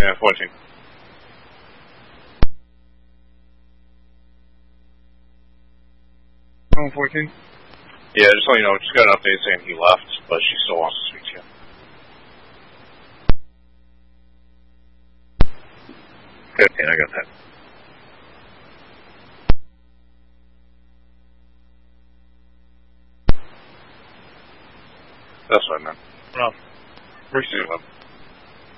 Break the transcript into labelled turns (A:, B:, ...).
A: Yeah, 14.
B: Oh, 14?
A: Yeah, just so you know, just got an update saying he left, but she still wants to speak to you. 15, I got that. That's what I meant.
B: Oh.
A: Receive him.